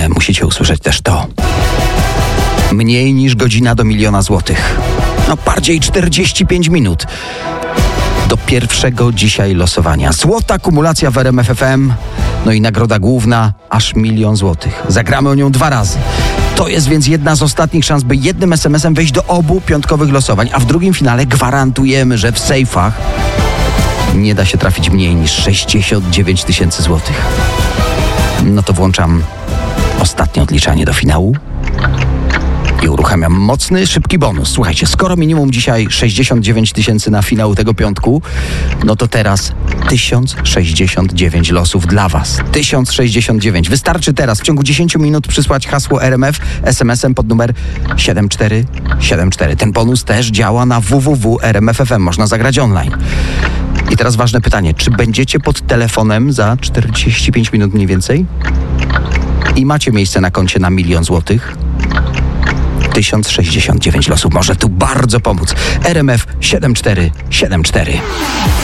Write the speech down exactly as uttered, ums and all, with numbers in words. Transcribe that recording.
ale musicie usłyszeć też to. Mniej niż godzina do miliona złotych. No bardziej czterdzieści pięć minut. Do pierwszego dzisiaj losowania. Złota kumulacja w R M F F M. No i nagroda główna aż milion złotych. Zagramy o nią dwa razy. To jest więc jedna z ostatnich szans, by jednym es em esem wejść do obu piątkowych losowań, a w drugim finale gwarantujemy, że w sejfach nie da się trafić mniej niż sześćdziesiąt dziewięć tysięcy złotych. No to włączam ostatnie odliczanie do finału i uruchamiam mocny, szybki bonus. Słuchajcie, skoro minimum dzisiaj sześćdziesiąt dziewięć tysięcy na finał tego piątku, no to teraz tysiąc sześćdziesiąt dziewięć losów dla was. tysiąc sześćdziesiąt dziewięć. Wystarczy teraz w ciągu dziesięć minut przysłać hasło R M F es em esem pod numer siedem cztery siedem cztery. Ten bonus też działa na w w w kropka r m f f m. Można zagrać online. I teraz ważne pytanie, czy będziecie pod telefonem za czterdzieści pięć minut mniej więcej? I macie miejsce na koncie na milion złotych? tysiąc sześćdziesiąt dziewięć losów może tu bardzo pomóc. R M F siedem cztery siedem cztery.